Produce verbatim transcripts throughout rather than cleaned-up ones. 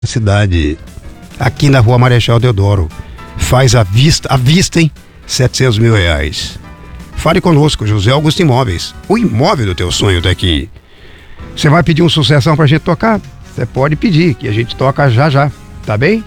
cidade, aqui na rua Marechal Deodoro. Faz à vista, à vista, hein? setecentos mil reais. Fale conosco, José Augusto Imóveis. O imóvel do teu sonho tá aqui. Você vai pedir uma sucessão pra gente tocar? Você pode pedir, que a gente toca já já, tá bem?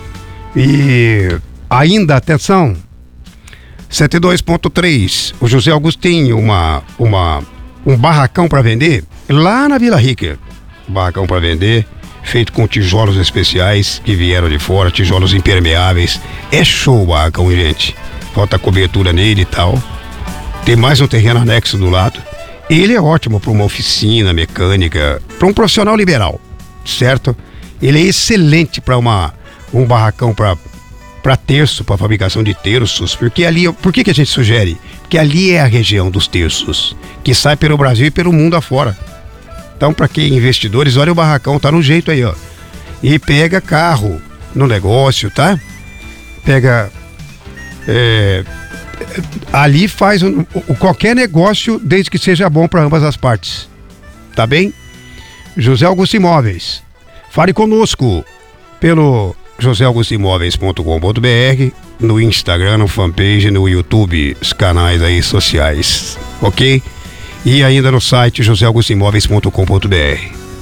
E ainda, atenção, cento e dois ponto três, o José Augusto tem uma, uma, um barracão para vender lá na Vila Rica. Barracão para vender, feito com tijolos especiais que vieram de fora, tijolos impermeáveis. É show o barracão, gente. Falta cobertura nele e tal. Tem mais um terreno anexo do lado. Ele é ótimo para uma oficina mecânica, para um profissional liberal, certo? Ele é excelente para uma um barracão para para terço, para fabricação de terços, porque ali, por que que a gente sugere? Porque ali é a região dos terços, que sai pelo Brasil e pelo mundo afora. Então, para quem investidores, olha o barracão, tá no jeito aí, ó. E pega carro no negócio, tá? Pega é, ali faz um, um, qualquer negócio, desde que seja bom para ambas as partes. Tá bem? José Augusto Imóveis. Fale conosco pelo josé augusto imóveis ponto com ponto br, no Instagram, no fanpage, no YouTube, os canais aí sociais, ok? E ainda no site josé augusto imóveis ponto com ponto br.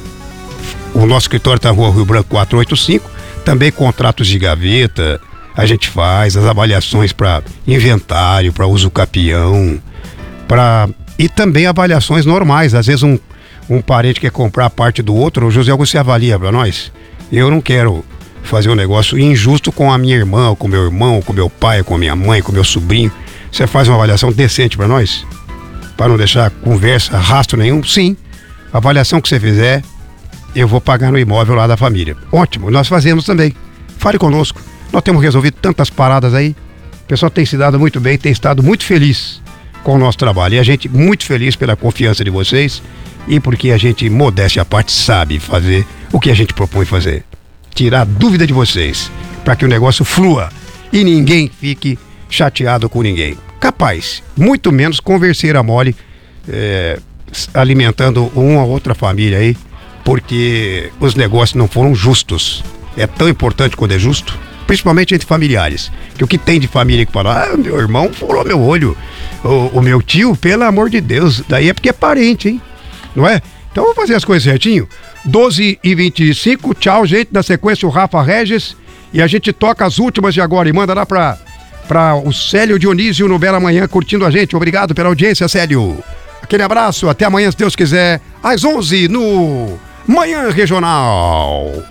O nosso escritório está na rua Rio Branco quatrocentos e oitenta e cinco, também contratos de gaveta, a gente faz as avaliações para inventário, para uso capião, para e também avaliações normais. Às vezes um, um parente quer comprar a parte do outro, o José Augusto avalia para nós. Eu não quero fazer um negócio injusto com a minha irmã, com meu irmão, com meu pai, com a minha mãe, com meu sobrinho. Você faz uma avaliação decente para nós? Para não deixar conversa, rastro nenhum? Sim. A avaliação que você fizer, eu vou pagar no imóvel lá da família. Ótimo, nós fazemos também. Fale conosco. Nós temos resolvido tantas paradas aí. O pessoal tem se dado muito bem, tem estado muito feliz com o nosso trabalho. E a gente muito feliz pela confiança de vocês e porque a gente, modéstia à parte, sabe fazer o que a gente propõe fazer. Tirar a dúvida de vocês, para que o negócio flua e ninguém fique chateado com ninguém. Capaz, muito menos converseira mole, é, alimentando uma ou outra família aí, porque os negócios não foram justos. É tão importante quando é justo, principalmente entre familiares, que o que tem de família que fala, ah, meu irmão furou meu olho, o, o meu tio, pelo amor de Deus, daí é porque é parente, hein? Não é? Então vamos fazer as coisas certinho. doze e vinte e cinco, tchau, gente. Na sequência o Rafa Regis. E a gente toca as últimas de agora. E manda lá pra, pra o Célio Dionísio no Bela Manhã curtindo a gente. Obrigado pela audiência, Célio. Aquele abraço. Até amanhã, se Deus quiser. Às onze no Manhã Regional.